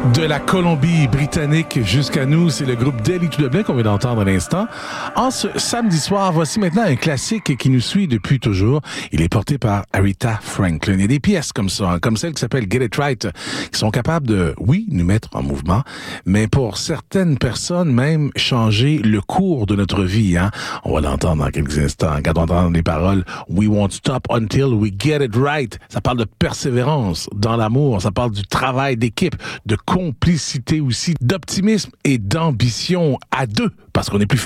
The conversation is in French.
De la Colombie-Britannique jusqu'à nous, c'est le groupe Delhi to Dublin qu'on vient d'entendre à l'instant. En ce samedi soir, voici maintenant un classique qui nous suit depuis toujours. Il est porté par Aretha Franklin. Il y a des pièces comme ça, comme celle qui s'appelle Get It Right, qui sont capables de, oui, nous mettre en mouvement, mais pour certaines personnes, même changer le cours de notre vie. Hein? On va l'entendre dans quelques instants. Quand on entend les paroles « We won't stop until we get it right », ça parle de persévérance dans l'amour, ça parle du travail d'équipe, de complicité aussi, d'optimisme et d'ambition à deux, parce qu'on est plus fort.